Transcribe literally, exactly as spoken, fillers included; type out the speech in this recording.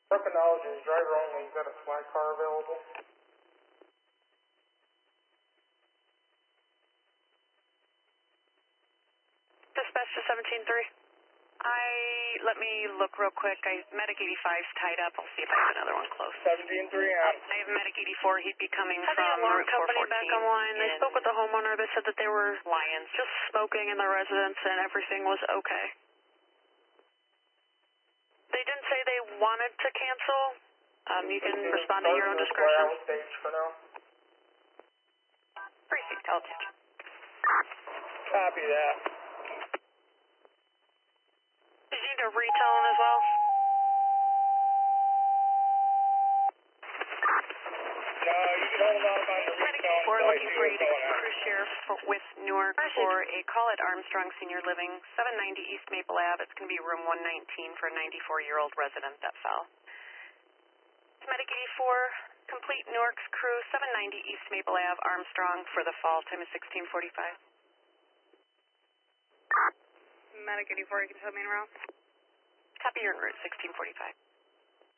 Broken knowledge is driver only. Is that a fly car available? Dispatch to seventeen three. I, let me look real quick. I, Medic eighty-five's tied up. I'll see if I have another one close. seventeen three on. I have Medic eighty-four. He'd be coming Have the from alarm Route four company fourteen. back online. They spoke with the homeowner. They said that they were Lions. just smoking in the residence and everything was okay. They didn't say they wanted to cancel. Um, you can respond at your own discretion. Stage for now. Precinct altitude. Copy that. Did you need to retell them as well? No, you can hold on by the Medic recount. eighty-four until I looking see for you what's to going on. cruise sheriff for, with Newark for a call at Armstrong Senior Living, seven ninety East Maple Ave. It's going to be room one nineteen for a ninety-four-year-old resident that fell. Medic eighty-four, complete Newark's crew, seven ninety East Maple Ave, Armstrong for the fall. Time is sixteen forty-five. Medic eighty-four, you can tell me en route. Copy, your en route, sixteen forty-five.